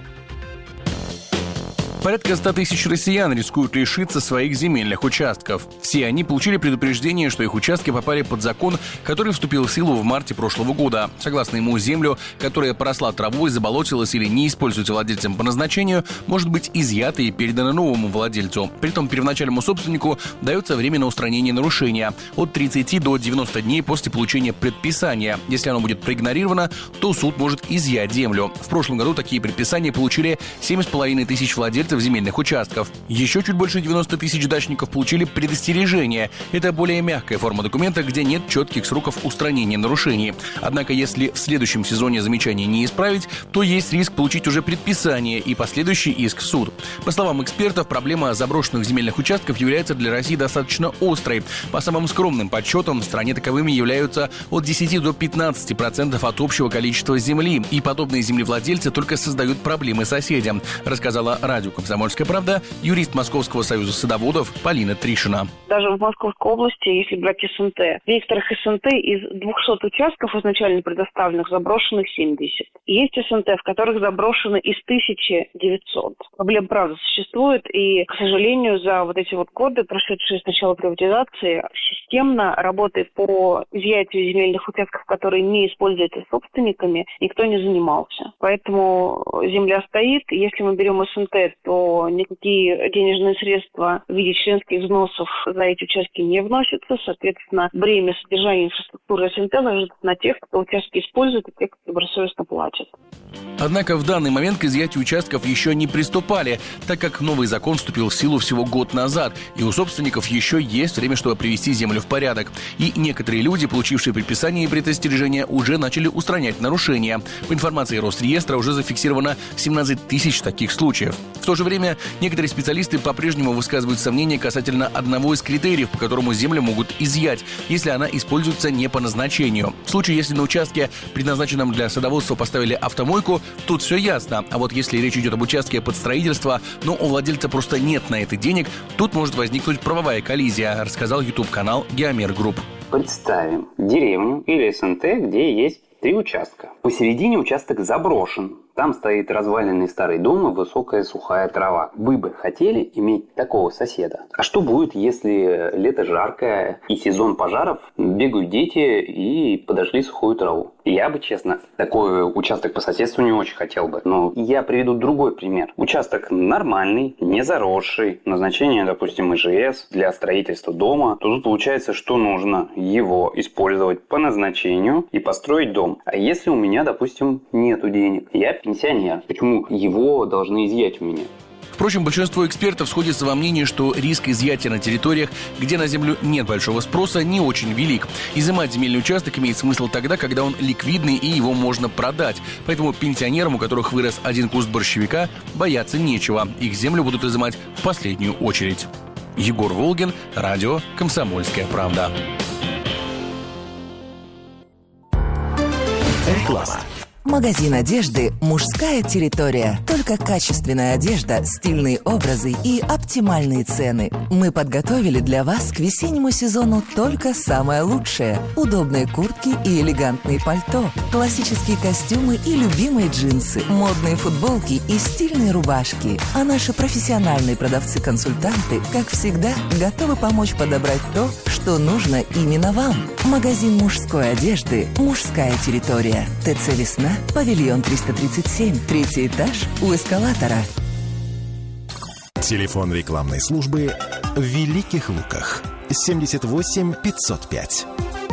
Порядка 100 тысяч россиян рискуют лишиться своих земельных участков. Все они получили предупреждение, что их участки попали под закон, который вступил в силу в марте прошлого года. Согласно ему, землю, которая поросла травой, заболотилась или не используется владельцем по назначению, может быть изъята и передана новому владельцу. При этом первоначальному собственнику дается время на устранение нарушения от 30 до 90 дней после получения предписания. Если оно будет проигнорировано, то суд может изъять землю. В прошлом году такие предписания получили 7,5 тысяч владельцев земельных участков. Еще чуть больше 90 тысяч дачников получили предостережение. Это более мягкая форма документа, где нет четких сроков устранения нарушений. Однако, если в следующем сезоне замечания не исправить, то есть риск получить уже предписание и последующий иск в суд. По словам экспертов, проблема заброшенных земельных участков является для России достаточно острой. По самым скромным подсчетам, в стране таковыми являются от 10 до 15% от общего количества земли. И подобные землевладельцы только создают проблемы соседям, рассказала радио «Комсомольская правда» юрист Московского союза садоводов Полина Тришина. Даже в Московской области, если брать СНТ, в некоторых СНТ из 200 участков изначально предоставленных заброшенных 70. Есть СНТ, в которых заброшено из 1900. Проблема, правда, существует, и, к сожалению, за вот эти годы, прошедшие с начала приватизации, системно работой по изъятию земельных участков, которые не используются собственниками, никто не занимался. Поэтому земля стоит. Если мы берем СНТ, то никакие денежные средства в виде членских взносов за эти участки не вносятся. Соответственно, бремя содержания инфраструктуры СНТ лежит на тех, кто участки использует, и тех, кто добросовестно платит. Однако в данный момент к изъятию участков еще не приступали, так как новый закон вступил в силу всего год назад, и у собственников еще есть время, чтобы привести землю в порядок. И некоторые люди, получившие предписание и предостережение, уже начали устранять нарушения. По информации Росреестра уже зафиксировано 17 тысяч таких случаев. В то же время некоторые специалисты по-прежнему высказывают сомнения касательно одного из критериев, по которому землю могут изъять, если она используется не по назначению. В случае, если на участке, предназначенном для садоводства, поставили автомойку, тут все ясно. А вот если речь идет об участке под строительство, но у владельца просто нет на это денег, тут может возникнуть правовая коллизия, рассказал YouTube-канал Геомер Групп. Представим деревню или СНТ, где есть 3 участка. Посередине участок заброшен. Там стоит разваленный старый дом и высокая сухая трава. Вы бы хотели иметь такого соседа? А что будет, если лето жаркое и сезон пожаров, бегают дети и подожгли сухую траву? Я бы, честно, такой участок по соседству не очень хотел бы. Но я приведу другой пример. Участок нормальный, не заросший, назначение, допустим, ИЖС для строительства дома. Тут получается, что нужно его использовать по назначению и построить дом. А если у меня, допустим, нету денег? Я пенсионер. Почему его должны изъять у меня? Впрочем, большинство экспертов сходятся во мнении, что риск изъятия на территориях, где на землю нет большого спроса, не очень велик. Изымать земельный участок имеет смысл тогда, когда он ликвидный и его можно продать. Поэтому пенсионерам, у которых вырос один куст борщевика, бояться нечего. Их землю будут изымать в последнюю очередь. Егор Волгин, радио «Комсомольская правда». Реклама. Магазин одежды «Мужская территория». Только качественная одежда, стильные образы и оптимальные цены. Мы подготовили для вас к весеннему сезону только самое лучшее. Удобные куртки и элегантные пальто, классические костюмы и любимые джинсы, модные футболки и стильные рубашки. А наши профессиональные продавцы-консультанты, как всегда, готовы помочь подобрать то, что нужно именно вам. Магазин мужской одежды «Мужская территория». ТЦ «Весна», павильон 337, 3-й этаж у эскалатора. Телефон рекламной службы в Великих Луках 78 505.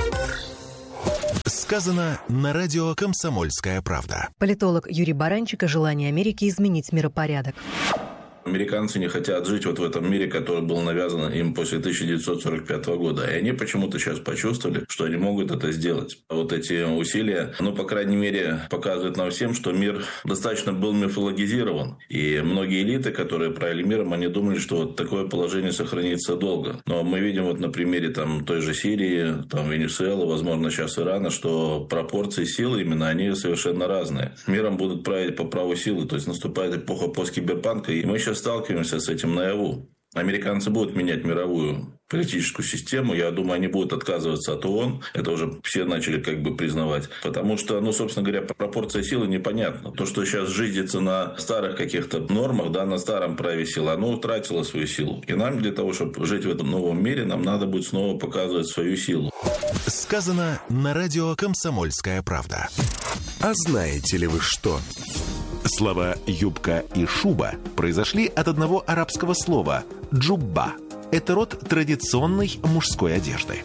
Сказано на радио «Комсомольская правда». Политолог Юрий Баранчик о желании Америки изменить миропорядок. Американцы не хотят жить вот в этом мире, который был навязан им после 1945 года. И они почему-то сейчас почувствовали, что они могут это сделать. Вот эти усилия, по крайней мере, показывают нам всем, что мир достаточно был мифологизирован. И многие элиты, которые правили миром, они думали, что вот такое положение сохранится долго. Но мы видим вот на примере той же Сирии, Венесуэлы, возможно, сейчас Ирана, что пропорции силы именно, они совершенно разные. Миром будут править по праву силы. То есть наступает эпоха посткиберпанка, и мы сейчас сталкиваемся с этим наяву. Американцы будут менять мировую политическую систему. Я думаю, они будут отказываться от ООН. Это уже все начали признавать. Потому что, собственно говоря, пропорция силы непонятна. То, что сейчас жизнится на старых каких-то нормах, на старом праве силы, оно утратило свою силу. И нам для того, чтобы жить в этом новом мире, нам надо будет снова показывать свою силу. Сказано на радио «Комсомольская правда». А знаете ли вы что? Слова «юбка» и «шуба» произошли от одного арабского слова «джубба». Это род традиционной мужской одежды.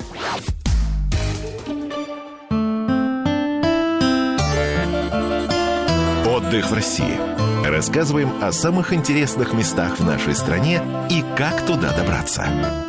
Отдых в России. Рассказываем о самых интересных местах в нашей стране и как туда добраться.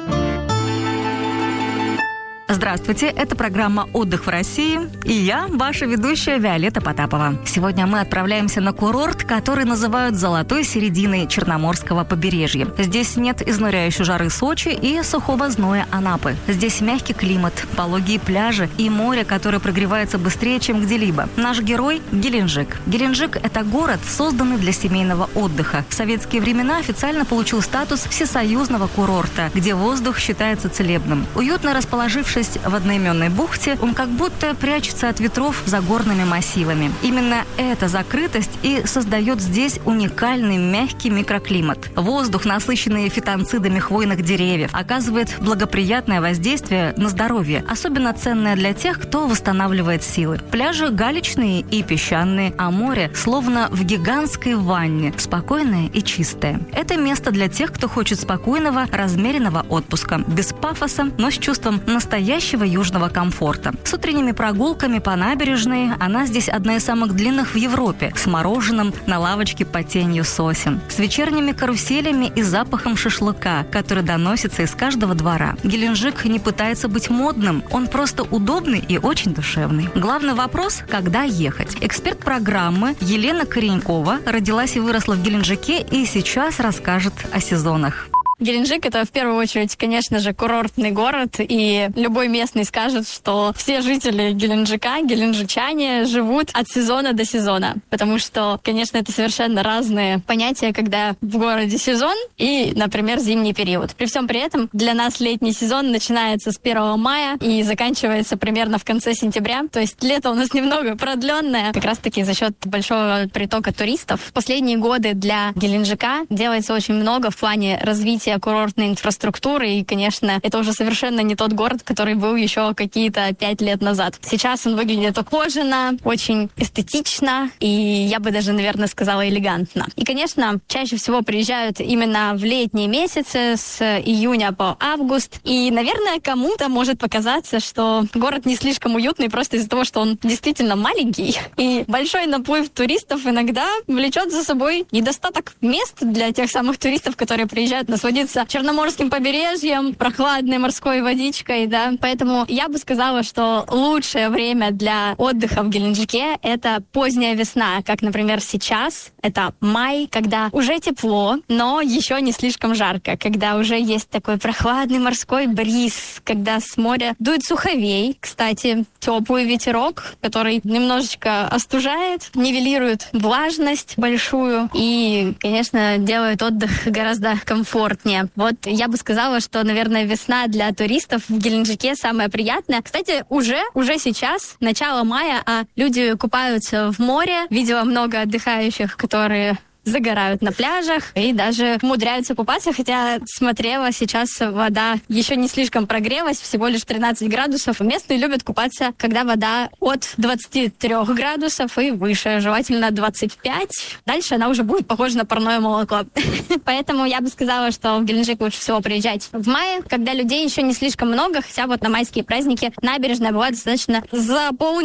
Здравствуйте, это программа «Отдых в России» и я, ваша ведущая Виолетта Потапова. Сегодня мы отправляемся на курорт, который называют «золотой серединой Черноморского побережья». Здесь нет изнуряющей жары Сочи и сухого зноя Анапы. Здесь мягкий климат, пологие пляжи и море, которое прогревается быстрее, чем где-либо. Наш герой – Геленджик. Геленджик – это город, созданный для семейного отдыха. В советские времена официально получил статус всесоюзного курорта, где воздух считается целебным. Уютно расположившись в одноименной бухте, он как будто прячется от ветров за горными массивами. Именно эта закрытость и создает здесь уникальный мягкий микроклимат. Воздух, насыщенный фитонцидами хвойных деревьев, оказывает благоприятное воздействие на здоровье, особенно ценное для тех, кто восстанавливает силы. Пляжи галечные и песчаные, а море словно в гигантской ванне, спокойное и чистое. Это место для тех, кто хочет спокойного, размеренного отпуска, без пафоса, но с чувством настоящего южного комфорта. С утренними прогулками по набережной она здесь одна из самых длинных в Европе, с мороженым на лавочке под тенью сосен, с вечерними каруселями и запахом шашлыка, который доносится из каждого двора. Геленджик не пытается быть модным, он просто удобный и очень душевный. Главный вопрос – когда ехать? Эксперт программы Елена Коренькова родилась и выросла в Геленджике и сейчас расскажет о сезонах. Геленджик — это в первую очередь, конечно же, курортный город, и любой местный скажет, что все жители Геленджика, геленджичане, живут от сезона до сезона, потому что, конечно, это совершенно разные понятия, когда в городе сезон и, например, зимний период. При всем при этом для нас летний сезон начинается с 1 мая и заканчивается примерно в конце сентября, то есть лето у нас немного продленное, как раз-таки за счет большого притока туристов. В последние годы для Геленджика делается очень много в плане развития курортной инфраструктуры, и, конечно, это уже совершенно не тот город, который был еще какие-то 5 лет назад. Сейчас он выглядит ухоженно, очень эстетично, и я бы даже, наверное, сказала, элегантно. И, конечно, чаще всего приезжают именно в летние месяцы, с июня по август, и, наверное, кому-то может показаться, что город не слишком уютный просто из-за того, что он действительно маленький, и большой наплыв туристов иногда влечет за собой недостаток мест для тех самых туристов, которые приезжают насладиться Черноморским побережьем, прохладной морской водичкой, да. Поэтому я бы сказала, что лучшее время для отдыха в Геленджике — это поздняя весна, как, например, сейчас. Это май, когда уже тепло, но еще не слишком жарко, когда уже есть такой прохладный морской бриз, когда с моря дует суховей, кстати, теплый ветерок, который немножечко остужает, нивелирует влажность большую и, конечно, делает отдых гораздо комфортнее. Вот я бы сказала, что, наверное, весна для туристов в Геленджике самая приятная. Кстати, уже сейчас, начало мая, а люди купаются в море. Видела много отдыхающих, которые загорают на пляжах и даже умудряются купаться, хотя смотрела, сейчас вода еще не слишком прогрелась, всего лишь 13 градусов. Местные любят купаться, когда вода от 23 градусов и выше, желательно 25. Дальше она уже будет похожа на парное молоко. Поэтому я бы сказала, что в Геленджик лучше всего приезжать в мае, когда людей еще не слишком много, хотя вот на майские праздники набережная бывает достаточно заполнена